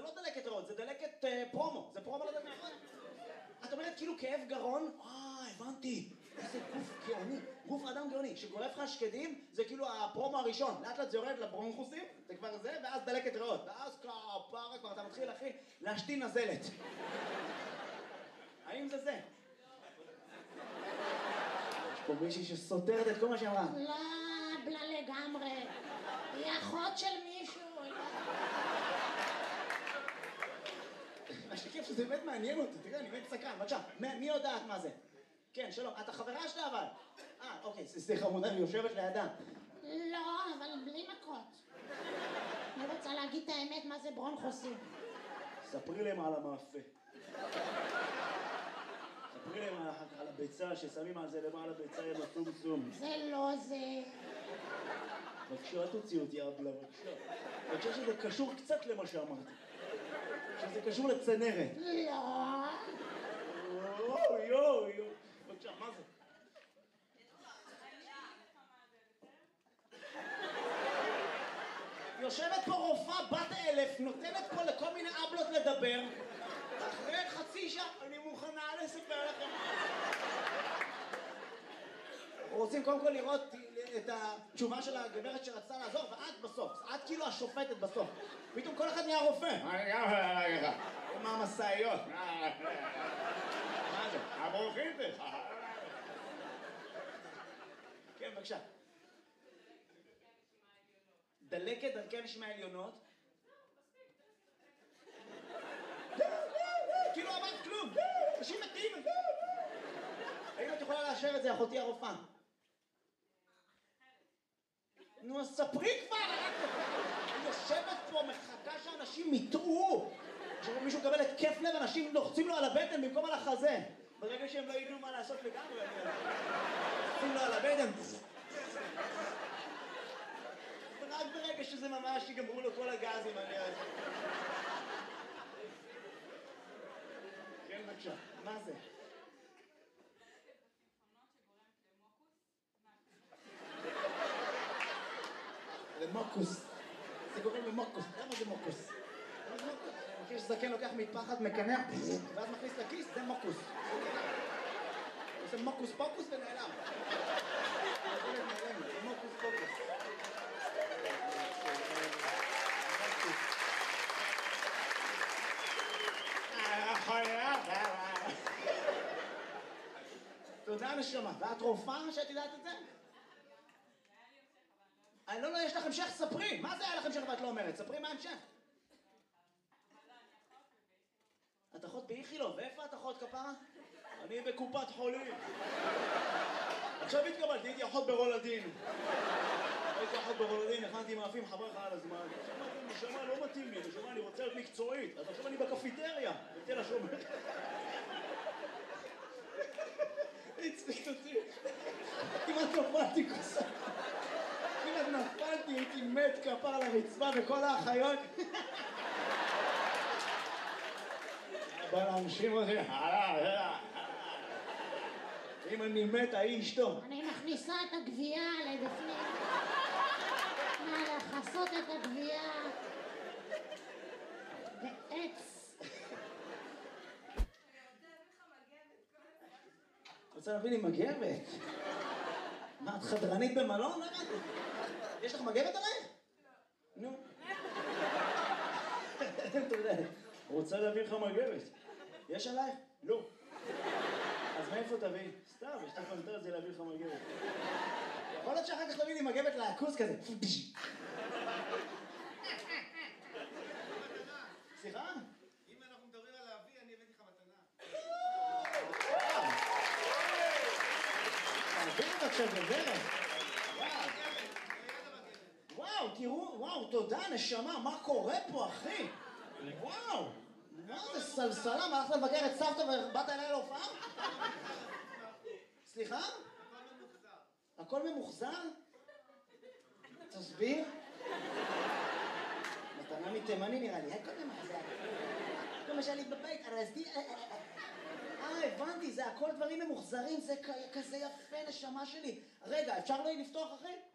לא דלקת ריאות, זה דלקת פרומו, זה פרומו לדלקת ריאות. את אומרת כאילו כאב גרון, הבנתי, איזה גוף גאוני, גוף אדם גאוני, שגורף לך שקדים, זה כאילו הפרומו הראשון, לאט לאט זה יורד לברונכוסים, זה כבר זה, ואז דלקת ריאות, ואז כפרה כבר אתה מתחיל אחי להשתין נזלת. האם זה זה? יש פה מישהי שסותרת את כל מה שאמרה. לא, בלה לגמרי, היא אחות של מישהו. מה שכיף שזה באמת מעניין אותי, תראה, אני באמת סקרן, בבקשה, מי יודעת מה זה? כן, שלום, את החברה שלה אבל? אוקיי, סליחה חמודה, אני יושבת לידה. לא, אבל בלי מכות. אני רוצה להגיד את האמת מה זה ברונכוסים. ספרי להם על המאפה. ספרי להם על הביצה ששמים על זה למעלה ביצה עם הסומסום. זה לא זה. בבקשה, תוציא אותי אבלה, בבקשה. בבקשה שזה קשור קצת למה שאמרתי. שזה קשור לצנרת. לא. יואו. בבקשה, מה זה? יושבת פה רופאה בת 1000, נותנת פה לכל מיני אבלות לדבר. אחרי חצי שעה אני מוכנה לספר לכם. רוצים קודם כל לראות את התשובה של הגברת שרצתה לעזור, ואת בסוף, את כאילו השופטת בסוף. פתאום כל אחד נהיה רופא. עם המסעיות. מה זה? הברוכים זה. כן, בבקשה. דלקת דרכי הנשימה העליונות. כאילו אמרת כלום. אנשים מתים. האם את יכולה לאשר את זה, אחותי הרופאה? נו, אז ספרי כבר! אני יושבת פה, מחכה שאנשים יטעו. עכשיו מישהו מקבל התקף לב, אנשים לוחצים לו על הבטן במקום על החזה. ברגע שהם לא ידעו מה לעשות לגמרי, לוחצים לו על הבטן. ורק ברגע שזה ממש יגמרו לו כל הגזים, אני יודע. כן, בבקשה, מה זה? למוקוס. זה גורם למוקוס. למה זה מוקוס? אני חושב שזקן לוקח מטפחת, מקנח, ואז מכניס לכיס, זה מוקוס. עושה מוקוס פוקוס ונעלם. זה מוקוס פוקוס. תודה נשמה. ואת רופאה שאת יודעת את זה? לא, יש לך המשך, ספרי. מה זה היה לך המשך ואת לא אומרת? ספרי מה המשך. את אחות באיכילוב, ואיפה את אחות כפרה? אני בקופת חולים. עכשיו התקבלתי, הייתי אחות ברולדין. הייתי אחות ברולדין, הכנתי מאפים חברך על הזמן. נשמה, לא מתאים לי, נשמה, אני רוצה להיות מקצועית. אז עכשיו אני בקפיטריה, בתל השומר. הצליק אותי. כמעט נפלתי כוסה. כמעט נפלתי, הייתי מת כפר לרצפה וכל האחיות. בא להמשים אותי, אם אני מת, ההיא אשתו. אני מכניסה את הגבייה לבפנים. לכסות את הגבייה. בעץ. רוצה להביא לי מגבת? מה, את חדרנית במלון? לא הבנתי. יש לך מגבת עלייך? לא. נו. אתה יודע, רוצה להביא לך מגבת. יש עלייך? לא. אז מאיפה תביא? סתם, יש לך פנטר את זה להביא לך מגבת. יכול להיות שאחר כך תביא לי מגבת לעכוס כזה. סליחה? אם אנחנו מדברים על להביא, אני הבאתי לך מתנה. תעביר בבקשה גברת. וואו, תראו, וואו, תודה נשמה, מה קורה פה אחי? וואו, מה זה סלסלה, מה הלכת לבקר את סבתא ובאת אליי להופעה? סליחה? הכל ממוחזר? תסביר? מתנה מתימני נראה לי, הכל ממוחזר. למשל לי בבית, הרסתי... הבנתי, זה הכל דברים ממוחזרים, זה כזה יפה נשמה שלי. רגע, אפשר לא לפתוח אחי?